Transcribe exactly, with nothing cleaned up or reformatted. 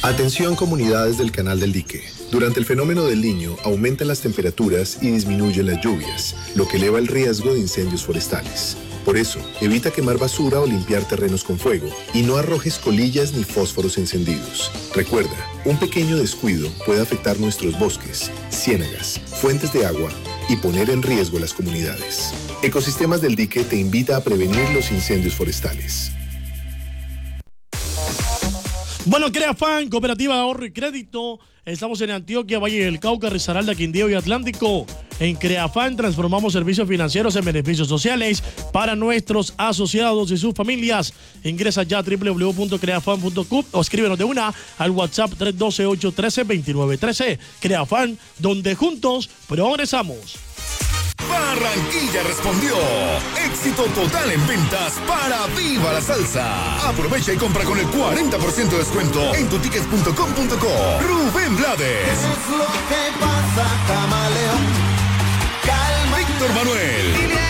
Atención comunidades del Canal del Dique. Durante el fenómeno del Niño aumentan las temperaturas y disminuyen las lluvias, lo que eleva el riesgo de incendios forestales. Por eso, evita quemar basura o limpiar terrenos con fuego y no arrojes colillas ni fósforos encendidos. Recuerda, un pequeño descuido puede afectar nuestros bosques, ciénagas, fuentes de agua y poner en riesgo las comunidades. Ecosistemas del Dique te invita a prevenir los incendios forestales. Bueno, Creafan, Cooperativa de Ahorro y Crédito. Estamos en Antioquia, Valle del Cauca, Risaralda, Quindío y Atlántico. En Creafan transformamos servicios financieros en beneficios sociales para nuestros asociados y sus familias. Ingresa ya a doble u doble u doble u punto creafan punto com o escríbenos de una al WhatsApp tres uno dos, ocho uno tres, dos nueve uno tres. Creafan, donde juntos progresamos. Barranquilla respondió. Éxito total en ventas para Viva la Salsa. Aprovecha y compra con el cuarenta por ciento de descuento en tu tickets punto com punto co. Rubén Blades. Es lo que pasa, camarada.